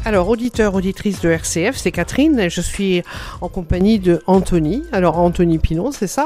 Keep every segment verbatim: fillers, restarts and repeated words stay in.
Alors, auditeur, auditrice de R C F, c'est Catherine. Je suis en compagnie de Anthony. Alors, Anthony Pinon, c'est ça.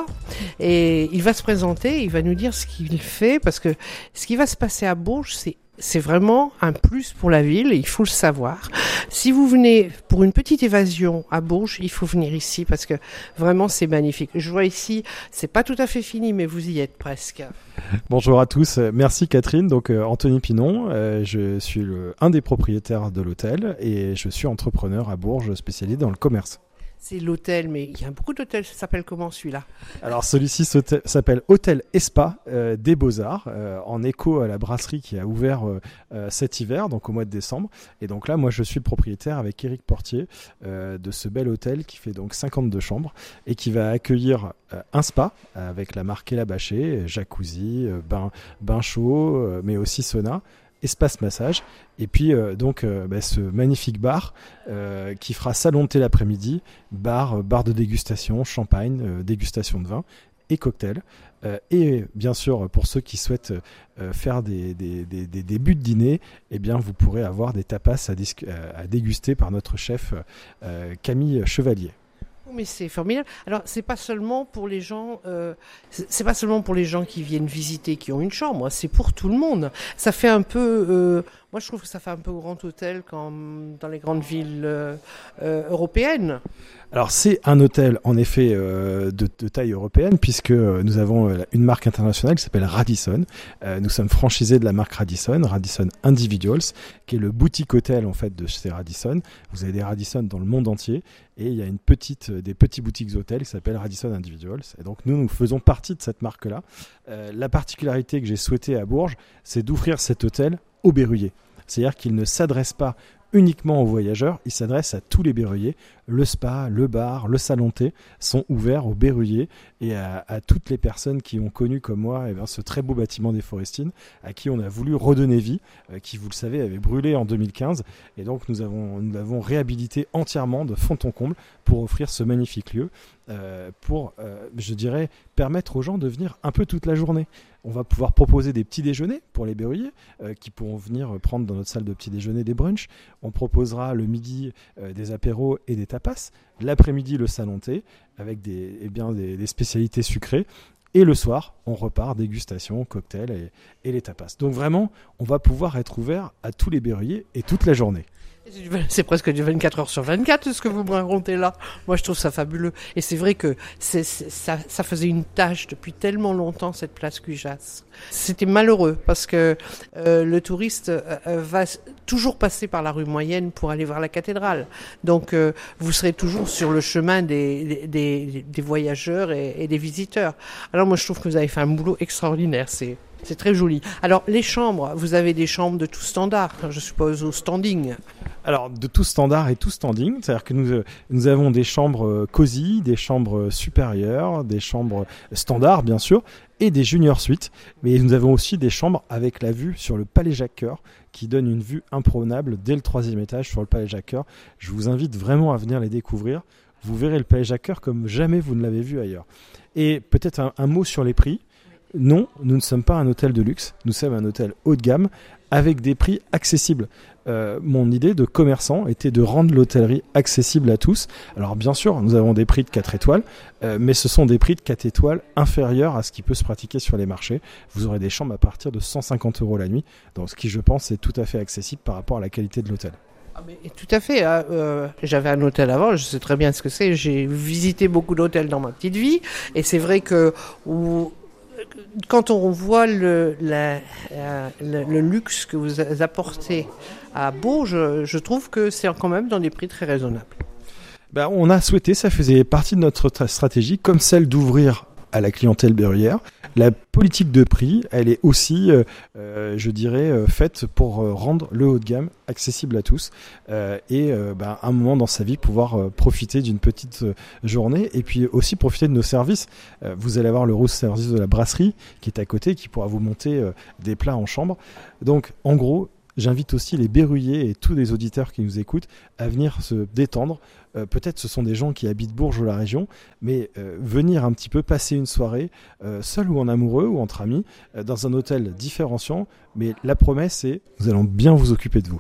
Et il va se présenter, il va nous dire ce qu'il fait, parce que ce qui va se passer à Bourges, c'est C'est vraiment un plus pour la ville, il faut le savoir. Si vous venez pour une petite évasion à Bourges, il faut venir ici parce que vraiment c'est magnifique. Je vois ici, c'est pas tout à fait fini, mais vous y êtes presque. Bonjour à tous, merci Catherine. Donc euh, Anthony Pinon, euh, je suis le, un des propriétaires de l'hôtel et je suis entrepreneur à Bourges spécialisé dans le commerce. C'est l'hôtel, mais il y a beaucoup d'hôtels, ça s'appelle comment celui-là ? Alors celui-ci s'appelle Hôtel Espa euh, des Beaux-Arts, euh, en écho à la brasserie qui a ouvert euh, euh, cet hiver, donc au mois de décembre. Et donc là, moi je suis le propriétaire avec Éric Portier euh, de ce bel hôtel qui fait donc cinquante-deux chambres et qui va accueillir euh, un spa avec la marque Ella Bâché, jacuzzi, euh, bain, bain chaud, euh, mais aussi sauna. Espace massage et puis euh, donc euh, bah, ce magnifique bar euh, qui fera salon de thé l'après-midi, bar, bar de dégustation, champagne, euh, dégustation de vin et cocktail euh, et bien sûr pour ceux qui souhaitent euh, faire des, des, des, des débuts de dîner, eh bien vous pourrez avoir des tapas à, dis- à déguster par notre chef euh, Camille Chevalier. Mais c'est formidable. Alors, c'est pas seulement pour les gens, euh, c'est c'est pas seulement pour les gens qui viennent visiter, qui ont une chambre. C'est pour tout le monde. Ça fait un peu, euh, moi je trouve que ça fait un peu grand hôtel comme dans les grandes villes euh, euh, européennes. Alors c'est un hôtel en effet euh, de, de taille européenne puisque euh, nous avons euh, une marque internationale qui s'appelle Radisson. Euh, nous sommes franchisés de la marque Radisson, Radisson Individuals, qui est le boutique hôtel en fait de chez Radisson. Vous avez des Radisson dans le monde entier et il y a une petite, des petits boutiques hôtels qui s'appellent Radisson Individuals. Et donc nous, nous faisons partie de cette marque-là. Euh, la particularité que j'ai souhaité à Bourges, c'est d'ouvrir cet hôtel aux berruyers. C'est-à-dire qu'il ne s'adresse pas uniquement aux voyageurs, il s'adresse à tous les berruyers. Le spa, le bar, le salon thé sont ouverts aux berruyers et à, à toutes les personnes qui ont connu comme moi eh bien, ce très beau bâtiment des Forestines, à qui on a voulu redonner vie, euh, qui vous le savez avait brûlé en deux mille quinze. Et donc nous avons, nous l'avons réhabilité entièrement de fond en comble pour offrir ce magnifique lieu, euh, pour, euh, je dirais, permettre aux gens de venir un peu toute la journée. On va pouvoir proposer des petits déjeuners pour les berruyers euh, qui pourront venir prendre dans notre salle de petit déjeuner des brunchs. On proposera le midi euh, des apéros et des tapas. L'après-midi, le salon thé avec des, eh bien, des, des spécialités sucrées. Et le soir, on repart, dégustation, cocktail et, et les tapas. Donc vraiment, on va pouvoir être ouvert à tous les berruyers et toute la journée. C'est presque du vingt-quatre heures sur vingt-quatre ce que vous me racontez là. Moi je trouve ça fabuleux. Et c'est vrai que c'est, c'est, ça, ça faisait une tâche depuis tellement longtemps cette place Cujas. C'était malheureux parce que euh, le touriste euh, va toujours passer par la rue Moyenne pour aller voir la cathédrale. Donc euh, vous serez toujours sur le chemin des, des, des, des voyageurs et, et des visiteurs. Alors moi je trouve que vous avez fait un boulot extraordinaire. C'est C'est très joli. Alors, les chambres, vous avez des chambres de tout standard, je suppose, au standing. Alors, de tout standard et tout standing, c'est-à-dire que nous, nous avons des chambres cosy, des chambres supérieures, des chambres standards, bien sûr, et des junior suites. Mais nous avons aussi des chambres avec la vue sur le Palais Jacques-Cœur, qui donne une vue imprenable dès le troisième étage sur le Palais Jacques-Cœur. Je vous invite vraiment à venir les découvrir. Vous verrez le Palais Jacques-Cœur comme jamais vous ne l'avez vu ailleurs. Et peut-être un, un mot sur les prix. Non, nous ne sommes pas un hôtel de luxe, nous sommes un hôtel haut de gamme avec des prix accessibles. Euh, mon idée de commerçant était de rendre l'hôtellerie accessible à tous. Alors bien sûr, nous avons des prix de quatre étoiles, euh, mais ce sont des prix de quatre étoiles inférieurs à ce qui peut se pratiquer sur les marchés. Vous aurez des chambres à partir de cent cinquante euros la nuit, donc ce qui je pense est tout à fait accessible par rapport à la qualité de l'hôtel. Ah mais, tout à fait. Hein. Euh, j'avais un hôtel avant, je sais très bien ce que c'est. J'ai visité beaucoup d'hôtels dans ma petite vie, et c'est vrai que... Où, quand on voit le, la, euh, le, le luxe que vous apportez à Bourges, je trouve que c'est quand même dans des prix très raisonnables. Ben, on a souhaité, ça faisait partie de notre stratégie, comme celle d'ouvrir à la clientèle berruyère. La politique de prix, elle est aussi, euh, euh, je dirais, euh, faite pour euh, rendre le haut de gamme accessible à tous euh, et euh, bah, à un moment dans sa vie pouvoir euh, profiter d'une petite euh, journée et puis aussi profiter de nos services. Euh, vous allez avoir le room service de la brasserie qui est à côté, qui pourra vous monter euh, des plats en chambre. Donc, en gros, j'invite aussi les berruyers et tous les auditeurs qui nous écoutent à venir se détendre. Euh, peut-être ce sont des gens qui habitent Bourges ou la région, mais euh, venir un petit peu passer une soirée, euh, seul ou en amoureux ou entre amis, euh, dans un hôtel différenciant. Mais la promesse est, nous allons bien vous occuper de vous.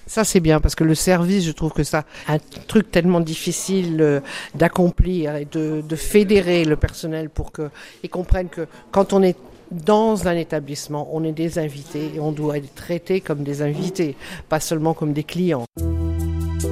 Ça, c'est bien, parce que le service, je trouve que ça, un truc tellement difficile euh, d'accomplir et de, de fédérer le personnel pour qu'ils comprennent que quand on est dans un établissement, on est des invités et on doit être traités comme des invités, pas seulement comme des clients.